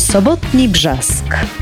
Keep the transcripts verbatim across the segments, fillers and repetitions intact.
Sobotni Brzask.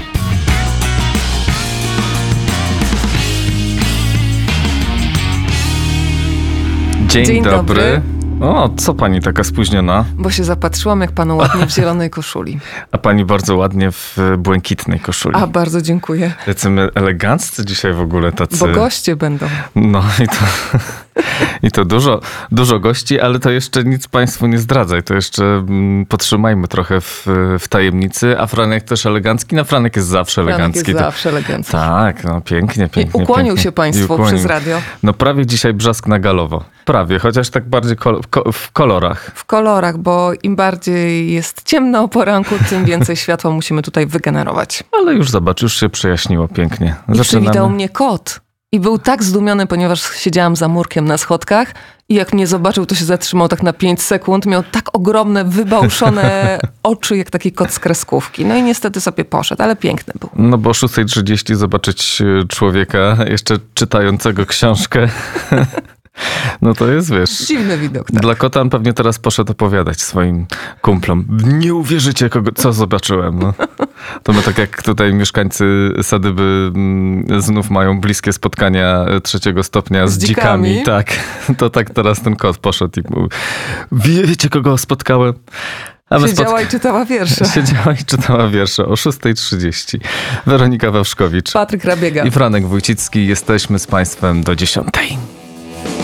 Dzień, Dzień dobry. dobry. O, co pani taka spóźniona? Bo się zapatrzyłam, jak panu ładnie w zielonej koszuli. A pani bardzo ładnie w błękitnej koszuli. A, bardzo dziękuję. Jacy my eleganccy dzisiaj w ogóle tacy. Bo goście będą. No i to, i to dużo, dużo gości, ale to jeszcze nic państwu nie zdradzaj. To jeszcze mm, podtrzymajmy trochę w, w tajemnicy. A Franek też elegancki? No Franek jest zawsze Franek elegancki. jest To- zawsze elegancki. Tak, no pięknie, pięknie. I ukłonił pięknie. się państwu I ukłonił. przez radio. No prawie dzisiaj brzask na galowo. Prawie, chociaż tak bardziej kol- ko- w kolorach. W kolorach, bo im bardziej jest ciemno o poranku, tym więcej światła musimy tutaj wygenerować. Ale już zobacz, już się przejaśniło pięknie. I przywitał mnie kot. I był tak zdumiony, ponieważ siedziałam za murkiem na schodkach i jak mnie zobaczył, to się zatrzymał tak na pięć sekund. Miał tak ogromne, wybałszone oczy, jak taki kot z kreskówki. No i niestety sobie poszedł, ale piękny był. No bo o szósta trzydzieści zobaczyć y, człowieka jeszcze czytającego książkę. No to jest, wiesz... Dziwny widok, tak. Dla kota on pewnie teraz poszedł opowiadać swoim kumplom. Nie uwierzycie, kogo, co zobaczyłem. No. To my tak jak tutaj mieszkańcy Sadyby mm, znów mają bliskie spotkania trzeciego stopnia z, Z dzikami. dzikami. Tak, to tak teraz ten kot poszedł i mówił, wiecie, kogo spotkałem? A my Siedziała spotka- i czytała wiersze. Siedziała i czytała wiersze o szósta trzydzieści. Weronika Wawrzkowicz Patryk Rabiega. i Franek Wójcicki. Jesteśmy z państwem do dziesiątej.